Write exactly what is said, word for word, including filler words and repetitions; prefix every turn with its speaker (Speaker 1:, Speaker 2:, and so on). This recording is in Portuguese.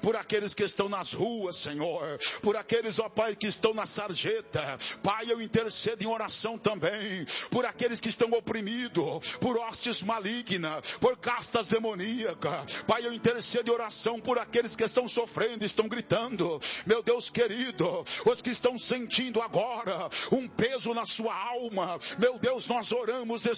Speaker 1: por aqueles que estão nas ruas, Senhor, por aqueles, ó Pai, que estão na sarjeta. Pai, eu intercedo em oração também, por aqueles que estão oprimidos, por hostes malignas, por castas demoníacas. Pai, eu intercedo em oração por aqueles que estão sofrendo, estão gritando. Meu Deus querido, os que estão sentindo agora um peso na sua alma, meu Deus, nós oramos